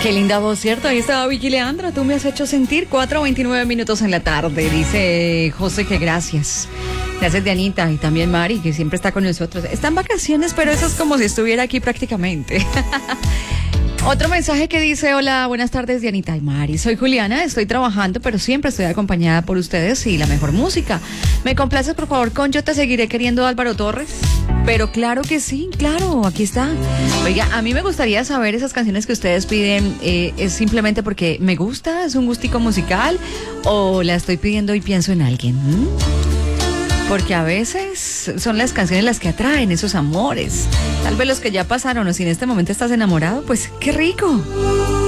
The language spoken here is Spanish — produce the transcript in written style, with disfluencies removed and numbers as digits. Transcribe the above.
Qué linda voz, ¿cierto? Ahí estaba Vicky Leandro, tú me has hecho sentir 4:29 minutos en la tarde. Dice José que gracias. Gracias, Dianita, y también Mari, que siempre está con nosotros. Está en vacaciones, pero eso es como si estuviera aquí prácticamente. Otro mensaje que dice: hola, buenas tardes, Dianita y Mari. Soy Juliana, estoy trabajando, pero siempre estoy acompañada por ustedes y la mejor música. ¿Me complaces, por favor, con Yo te seguiré queriendo, Álvaro Torres? Pero claro que sí, claro, aquí está. Oiga, a mí me gustaría saber esas canciones que ustedes piden, ¿es simplemente porque me gusta, es un gustico musical, o la estoy pidiendo y pienso en alguien? Porque a veces son las canciones las que atraen esos amores. Tal vez los que ya pasaron, o si en este momento estás enamorado, pues qué rico.